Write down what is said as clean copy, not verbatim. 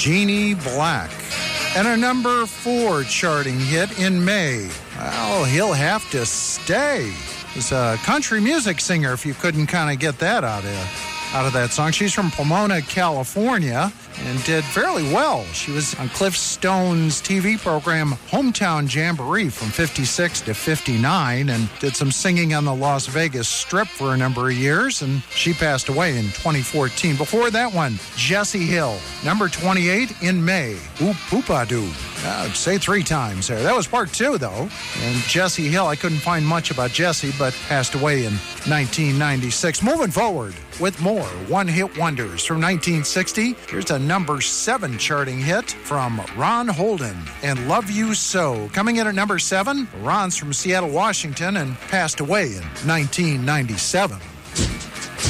Jeannie Black. And a number 4 charting hit in May. Well, He'll Have to Stay. He's a country music singer, if you couldn't kind of get that out of that song. She's from Pomona, California, and did fairly well. She was on Cliff Stone's TV program Hometown Jamboree from 56 to 59 and did some singing on the Las Vegas Strip for a number of years, and she passed away in 2014. Before that one, Jessie Hill, number 28 in May. Oop Poopadoo. I'd say 3 times there. That was part 2, though. And Jessie Hill, I couldn't find much about Jessie, but passed away in 1996. Moving forward with more one-hit wonders from 1960. Here's a number 7 charting hit from Ron Holden and Love You So. Coming in at number 7, Ron's from Seattle, Washington, and passed away in 1997.